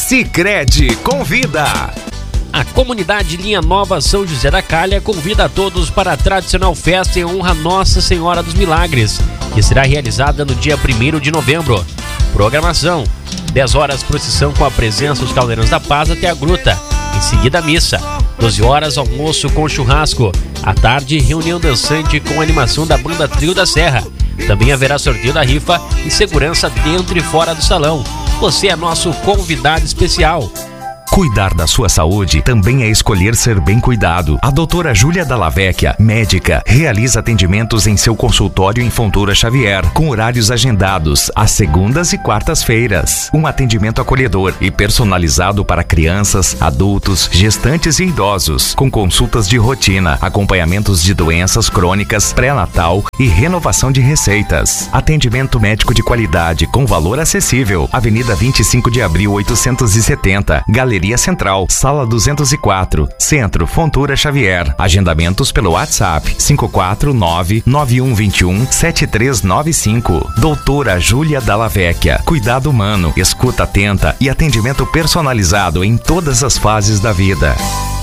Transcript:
Sicredi convida. A comunidade Linha Nova São José da Calha convida a todos para a tradicional festa em honra a Nossa Senhora dos Milagres, que será realizada no dia 1º de novembro. Programação: 10 horas procissão com a presença dos Caldeirões da Paz até a gruta. Em seguida, missa. 12 horas, almoço com churrasco. À tarde, reunião dançante com animação da banda Trio da Serra. Também haverá sorteio da rifa e segurança dentro e fora do salão. Você é nosso convidado especial. Cuidar da sua saúde também é escolher ser bem cuidado. A doutora Júlia Dalla Vecchia, médica, realiza atendimentos em seu consultório em Fontoura Xavier, com horários agendados, às segundas e quartas-feiras. Um atendimento acolhedor e personalizado para crianças, adultos, gestantes e idosos, com consultas de rotina, acompanhamentos de doenças crônicas, pré-natal e renovação de receitas. Atendimento médico de qualidade com valor acessível. Avenida 25 de Abril, 870, Galeria Central, Sala 204, Centro, Fontoura Xavier. Agendamentos pelo WhatsApp 549-9121-7395. Doutora Júlia Dalla Vecchia. Cuidado humano, escuta atenta e atendimento personalizado em todas as fases da vida.